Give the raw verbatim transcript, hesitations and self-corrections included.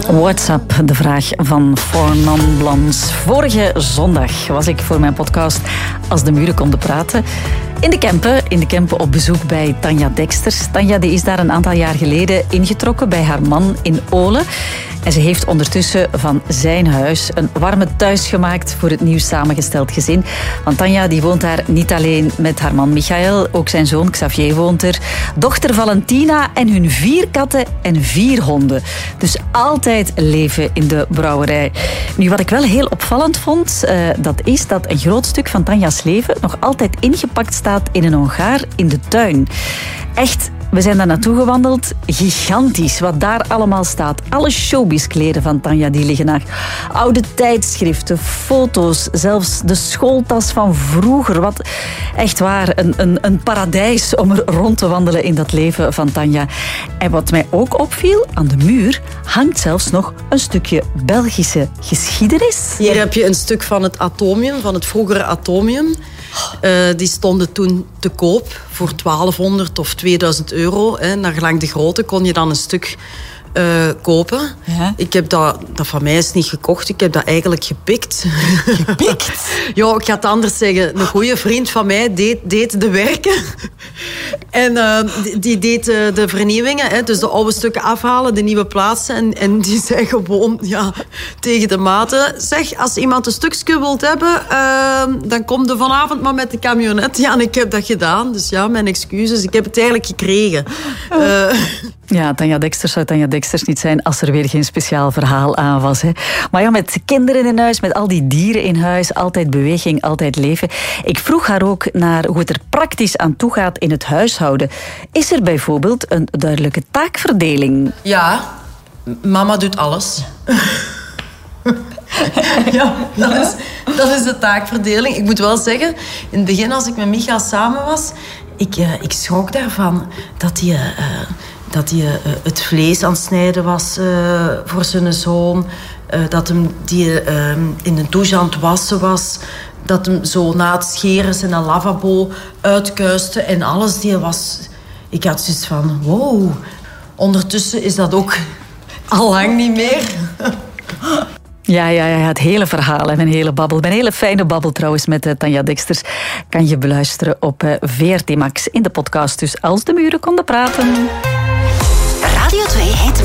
What's up? De vraag van Four Non-Blondes. Vorige zondag was ik voor mijn podcast Als de muren konden praten in de Kempen, in de Kempen op bezoek bij Tanja Deksters. Tanja die is daar een aantal jaar geleden ingetrokken bij haar man in Olen. En ze heeft ondertussen van zijn huis een warme thuis gemaakt voor het nieuw samengesteld gezin. Want Tanja die woont daar niet alleen met haar man Michael, ook zijn zoon Xavier woont er, dochter Valentina en hun vier katten en vier honden. Dus altijd leven in de brouwerij. Nu, wat ik wel heel opvallend vond, uh, dat is dat een groot stuk van Tanja's leven nog altijd ingepakt staat in een hongaar in de tuin. Echt, we zijn daar naartoe gewandeld. Gigantisch wat daar allemaal staat. Alle showbizkleden van Tanja die liggen daar. Oude tijdschriften, foto's, zelfs de schooltas van vroeger. Wat echt waar, een, een, een paradijs om er rond te wandelen in dat leven van Tanja. En wat mij ook opviel, aan de muur hangt zelfs nog een stukje Belgische geschiedenis. Hier heb je een stuk van het atomium, van het vroegere atomium. Uh, die stonden toen te koop voor twaalfhonderd of tweeduizend euro. Hè. Naar gelang de grootte kon je dan een stuk uh, kopen. Ja. Ik heb dat, dat van mij is niet gekocht. Ik heb dat eigenlijk gepikt. Gepikt? Ja, ik ga het anders zeggen. Een goede vriend van mij deed, deed de werken. En uh, die, die deed uh, de vernieuwingen. Hè. Dus de oude stukken afhalen, de nieuwe plaatsen. En, en die zei gewoon ja, tegen de maten... Zeg, als iemand een stukje wilt hebben... Uh, dan kom je vanavond maar met de camionet. Ja, en ik heb dat gedaan. Dus ja, mijn excuses. Ik heb het eigenlijk gekregen. Uh, Ja, Tanja Deksters zou Tanja Deksters niet zijn als er weer geen speciaal verhaal aan was. Hè. Maar ja, met kinderen in huis, met al die dieren in huis, altijd beweging, altijd leven. Ik vroeg haar ook naar hoe het er praktisch aan toe gaat in het huishouden. Is er bijvoorbeeld een duidelijke taakverdeling? Ja, mama doet alles. Ja, dat is, dat is de taakverdeling. Ik moet wel zeggen, in het begin als ik met Micha samen was, ik, uh, ik schrok daarvan dat hij... Uh, dat hij uh, het vlees aan het snijden was uh, voor zijn zoon. Uh, dat hem die uh, in de douche aan het wassen was. Dat hem zo na het scheren zijn lavabo uitkuiste en alles. Die was... Ik had zoiets van, wow. Ondertussen is dat ook al lang niet meer. Ja, ja, ja, het hele verhaal en een hele babbel. Een hele fijne babbel trouwens met uh, Tanja Deksters. Kan je beluisteren op uh, V R T Max in de podcast. Dus Als de muren konden praten. Radio twee heet